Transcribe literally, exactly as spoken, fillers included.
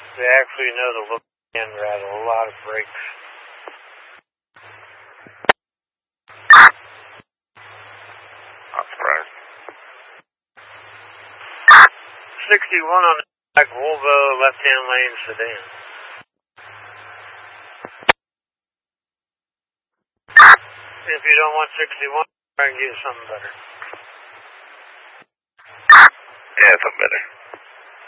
They actually know the look and rattle a lot of brakes. Not surprised. sixty-one on the back Volvo left-hand lane sedan. If you don't want sixty-one, try and get something better. Yeah, something better.